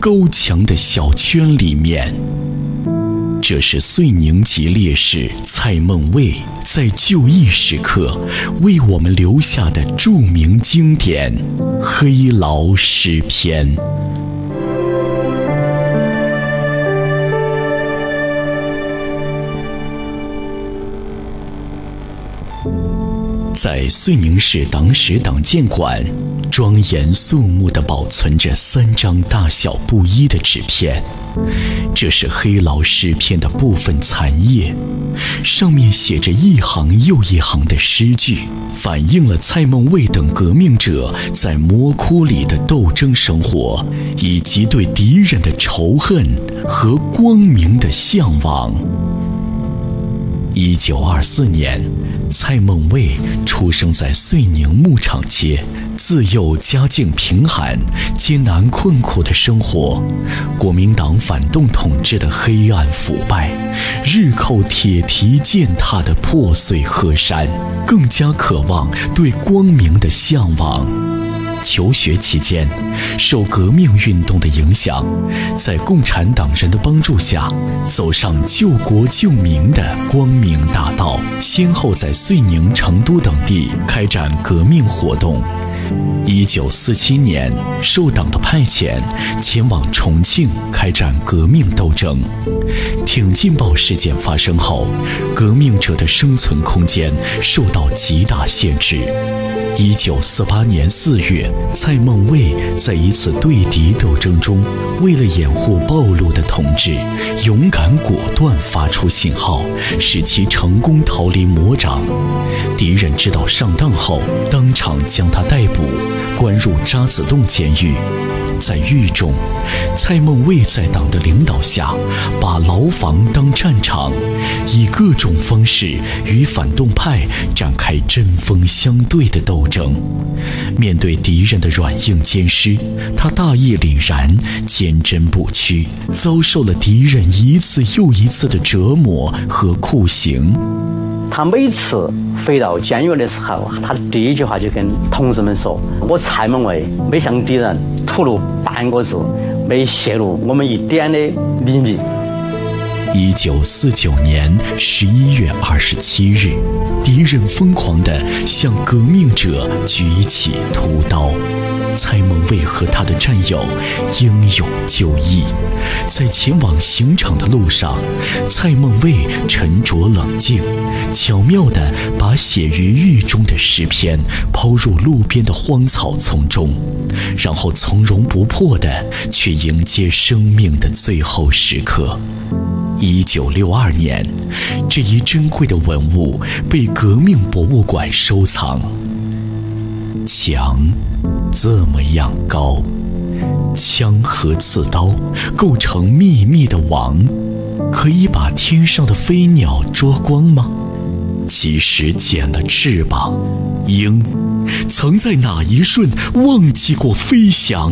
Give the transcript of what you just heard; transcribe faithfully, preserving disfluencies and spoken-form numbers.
高墙的小圈里面。这是遂宁籍烈士蔡孟卫在就义时刻为我们留下的著名经典《黑劳诗篇》。在遂宁市党史党建馆，庄严肃穆地保存着三张大小不一的纸片，这是黑劳诗篇的部分残页，上面写着一行又一行的诗句，反映了蔡孟卫等革命者在魔窟里的斗争生活，以及对敌人的仇恨和光明的向往。一九二四年，蔡孟卫出生在遂宁牧场街，自幼家境贫寒，艰难困苦的生活，国民党反动统治的黑暗腐败，日寇铁蹄践踏的破碎河山，更加渴望对光明的向往。求学期间，受革命运动的影响，在共产党人的帮助下，走上救国救民的光明大道，先后在遂宁、成都等地开展革命活动。一九四七年，受党的派遣，前往重庆开展革命斗争。挺进报事件发生后，革命者的生存空间受到极大限制。一九四八年四月，蔡孟卫在一次对敌斗争中，为了掩护暴露的统治，勇敢果断发出信号，使其成功逃离魔掌。敌人知道上当后，当场将他逮捕，关入渣滓洞监狱。在狱中，蔡孟卫在党的领导下，把牢房当战场，以各种方式与反动派展开针锋相对的斗争。面对敌人的软硬兼施，他大义凛然，坚贞不屈，遭受了敌人一次又一次的折磨和酷刑。 他每次回到监狱的时候，他第一句话就跟同志们说：“我蔡孟卫没向敌人吐露半个字，没泄露我们一点的秘密。” 一九四九年十一月二十七日，敌人疯狂地向革命者举起屠刀。蔡孟卫和他的战友英勇就义，在前往刑场的路上，蔡孟卫沉着冷静，巧妙地把写于狱中的诗篇抛入路边的荒草丛中，然后从容不迫地去迎接生命的最后时刻。一九六二年，这一珍贵的文物被革命博物馆收藏。墙这么样高，枪和刺刀构成密密的网，可以把天上的飞鸟捉光吗？即使剪了翅膀，鹰曾在哪一瞬忘记过飞翔？